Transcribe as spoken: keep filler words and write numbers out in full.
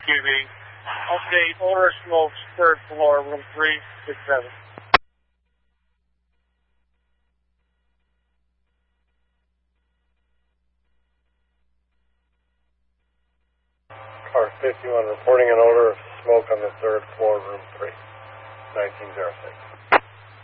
Q B. Update, odor of smoke, third floor, room three six seven. Car fifty-one reporting an odor of smoke on the third floor, room three, nineteen oh six.